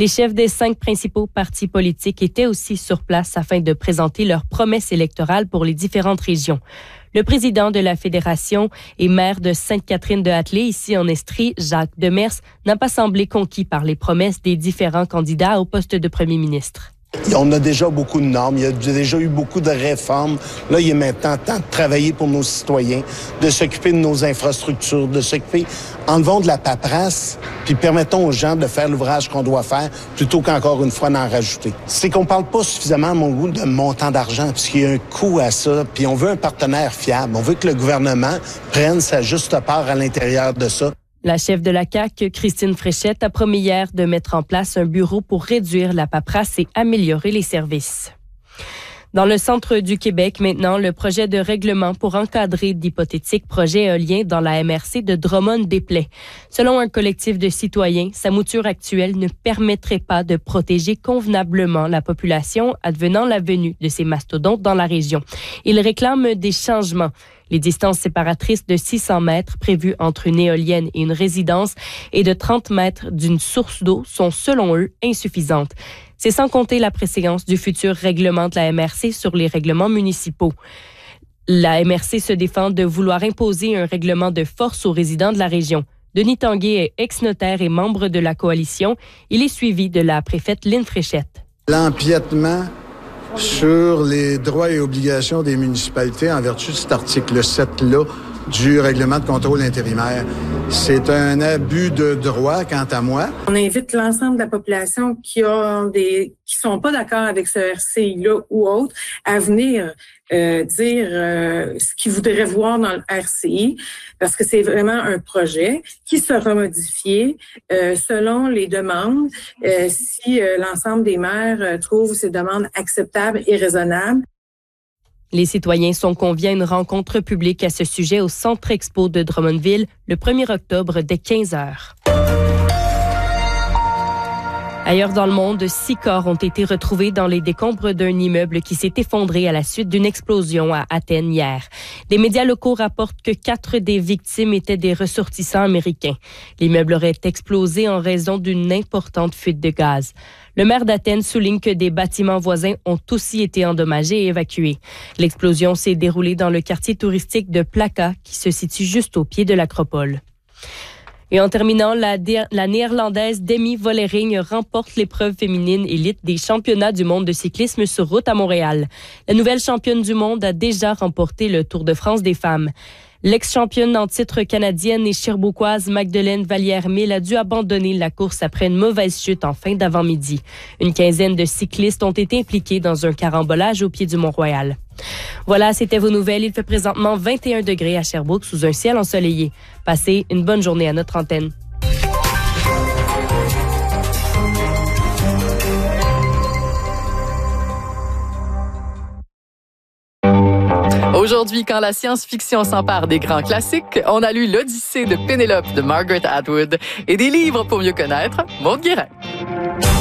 Les chefs des 5 principaux partis politiques étaient aussi sur place afin de présenter leurs promesses électorales pour les différentes régions. Le président de la Fédération et maire de Sainte-Catherine-de-Hatley, ici en Estrie, Jacques Demers, n'a pas semblé conquis par les promesses des différents candidats au poste de premier ministre. On a déjà beaucoup de normes, il y a déjà eu beaucoup de réformes. Là, il est maintenant temps de travailler pour nos citoyens, de s'occuper de nos infrastructures, de s'occuper, enlevons de la paperasse, puis permettons aux gens de faire l'ouvrage qu'on doit faire, plutôt qu'encore une fois d'en rajouter. C'est qu'on parle pas suffisamment, à mon goût, de montant d'argent, puisqu'il y a un coût à ça, puis on veut un partenaire fiable. On veut que le gouvernement prenne sa juste part à l'intérieur de ça. La chef de la CAQ, Christine Fréchette, a promis hier de mettre en place un bureau pour réduire la paperasse et améliorer les services. Dans le centre du Québec, maintenant, le projet de règlement pour encadrer d'hypothétiques projets éoliens dans la MRC de Drummond-des-Prés. Selon un collectif de citoyens, sa mouture actuelle ne permettrait pas de protéger convenablement la population advenant la venue de ces mastodontes dans la région. Ils réclament des changements. Les distances séparatrices de 600 mètres prévues entre une éolienne et une résidence et de 30 mètres d'une source d'eau sont, selon eux, insuffisantes. C'est sans compter la préséance du futur règlement de la MRC sur les règlements municipaux. La MRC se défend de vouloir imposer un règlement de force aux résidents de la région. Denis Tanguay est ex-notaire et membre de la coalition. Il est suivi de la préfète Lynne Fréchette. L'empiètement sur les droits et obligations des municipalités en vertu de cet article 7-là du règlement de contrôle intérimaire. C'est un abus de droit, quant à moi. On invite l'ensemble de la population qui sont pas d'accord avec ce RCI-là ou autre à venir dire ce qu'ils voudraient voir dans le RCI, parce que c'est vraiment un projet qui sera modifié selon les demandes, si l'ensemble des maires trouvent ces demandes acceptables et raisonnables. Les citoyens sont conviés à une rencontre publique à ce sujet au Centre Expo de Drummondville le 1er octobre dès 15h. Ailleurs dans le monde, 6 corps ont été retrouvés dans les décombres d'un immeuble qui s'est effondré à la suite d'une explosion à Athènes hier. Des médias locaux rapportent que 4 des victimes étaient des ressortissants américains. L'immeuble aurait explosé en raison d'une importante fuite de gaz. Le maire d'Athènes souligne que des bâtiments voisins ont aussi été endommagés et évacués. L'explosion s'est déroulée dans le quartier touristique de Plaka, qui se situe juste au pied de l'acropole. Et en terminant, la néerlandaise Demi Vollering remporte l'épreuve féminine élite des championnats du monde de cyclisme sur route à Montréal. La nouvelle championne du monde a déjà remporté le Tour de France des femmes. L'ex-championne en titre canadienne et sherbrookoise Magdeleine Vallière-Mille a dû abandonner la course après une mauvaise chute en fin d'avant-midi. Une quinzaine de cyclistes ont été impliqués dans un carambolage au pied du Mont-Royal. Voilà, c'était vos nouvelles. Il fait présentement 21 degrés à Sherbrooke sous un ciel ensoleillé. Passez une bonne journée à notre antenne. Aujourd'hui, quand la science-fiction s'empare des grands classiques, on a lu l'Odyssée de Pénélope de Margaret Atwood et des livres pour mieux connaître Maude Guérin.